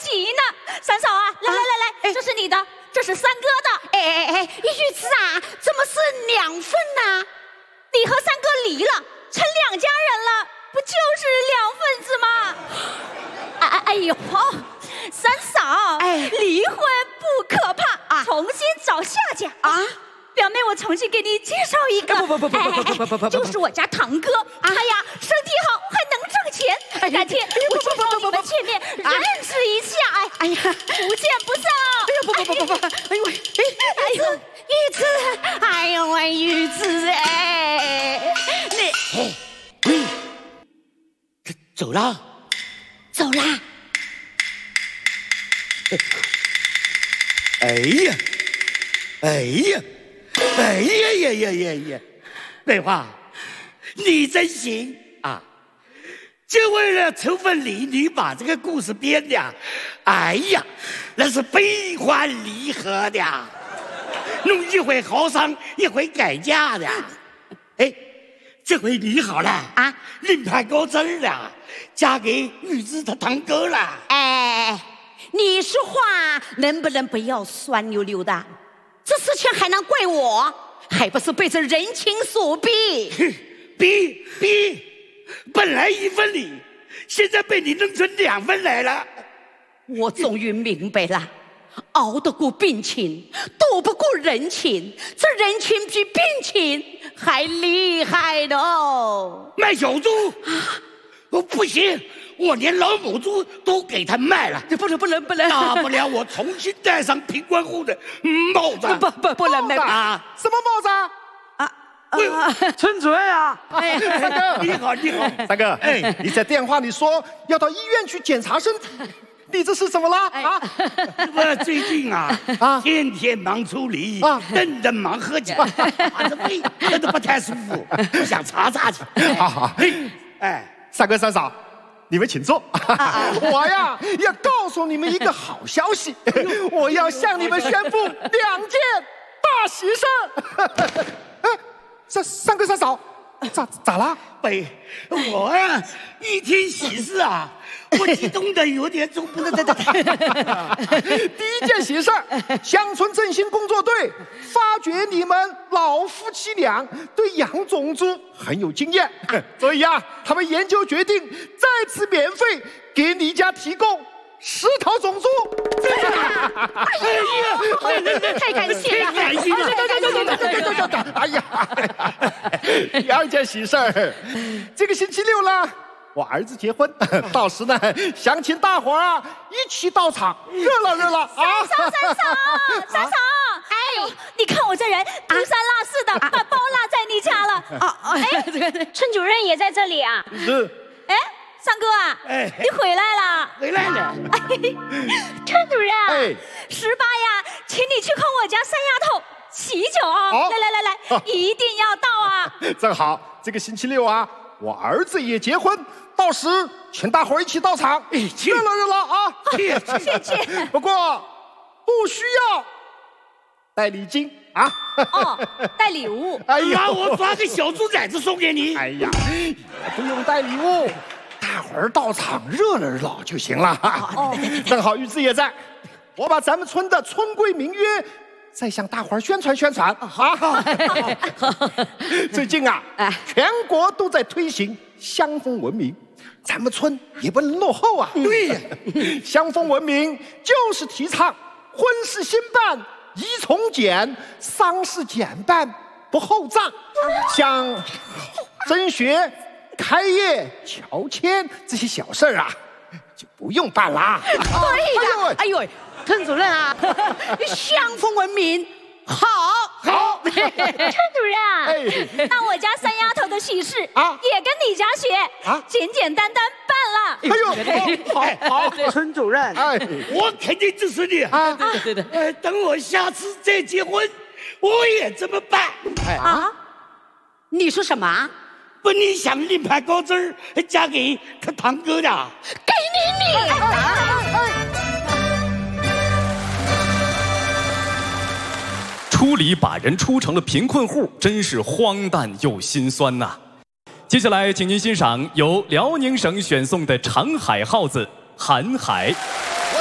急呢。三嫂啊，来，这是你的，这是三哥的。 玉子啊，怎么是2份呢？ 你和三哥离了，成2家人了，不就是2份子吗？哎呦，三嫂，离婚不可怕，重新找下家啊！表妹，我重新给你介绍一个，不，就是我家堂哥，他呀身体好，还能挣钱，改天我去找你们见面，认识一下，哎呀，不见不散啊！ 玉子，哎呦喂，玉子哎， 你走了。哎呀！梅花，你真行啊！就为了凑份礼，你把这个故事编的，哎呀，那是悲欢离合的，弄一回好伤，一回改嫁的。这回你好了啊，另派高枝儿了，嫁给玉子他堂哥了。 你说话能不能不要酸溜溜的？这事情还能怪我？还不是被这人情所逼。 逼，本来1份礼，现在被你弄成2份来了。 我终于明白了，熬得过病情，躲不过人情，这人情比病情还厉害的哦。 卖小猪不行，我连老母猪都给他卖了。 不能， 大不了我重新戴上平官户的帽子。 不能啊！什么帽子啊？ 村主任啊！ 三哥， 你好。 三哥，你在电话里说要到医院去检查身体，你这是怎么了啊？ 我最近天天忙处理，顿忙喝酒，这胃都不太舒服，不想查去。 好，三哥三嫂，你们请坐。我呀要告诉你们一个好消息，我要向你们宣布2件大喜事儿。三哥三嫂，咋了？ 我呀一听喜事啊，我激动的有点走不得。 第一件喜事儿，乡村振兴工作队发觉你们老夫妻俩对养种猪很有经验，所以他们研究决定再次免费给你家提供10头种猪。 太感谢了！ 哎呀，第2件喜事儿，这个星期6了，我儿子结婚，到时呢，想请大伙儿一起到场，热闹啊！ 三嫂，你看我这人丢三落四的，把包落在你家了。 村主任也在这里啊。 是。 三哥啊，你回来了。 村主任 ，18呀，请你去看我家3丫头喜酒啊！来，一定要到啊！ 正好这个星期6我儿子也结婚，到时请大伙儿一起到场，热闹啊！ 谢。 不过不需要带礼金啊。 带礼物。 那我发个小猪崽子送给你。 也不用带礼物。大伙儿到场热闹就行了。正好玉子也在，我把咱们村的村规民约再向大伙儿宣传。最近全国都在推行乡风文明，咱们村也不能落后啊。对，乡风文明就是提倡婚事兴办宜从简，丧事简办不厚葬，像升学、开业、乔迁这些小事儿就不用办啦。 对的，村主任乡风文明好。 村主任那我家3丫头的喜事也跟你家学，简单办了。 好， 村主任， 我肯定支持你。 对。 等我下次再结婚，我也这么办。 你说什么？ 不，你想另派高枝儿嫁给他堂哥的？ 给你！ 出礼把人出成了贫困户，真是荒诞又心酸呐。接下来，请您欣赏由辽宁省选送的《长海号子·韩海》。